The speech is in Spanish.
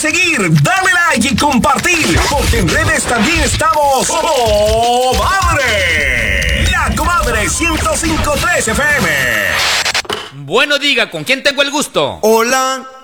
seguir, dale like y compartir, porque en redes también estamos ¡Comadre! La Comadre 105.3 FM. Bueno, diga, ¿con quién tengo el gusto? Hola,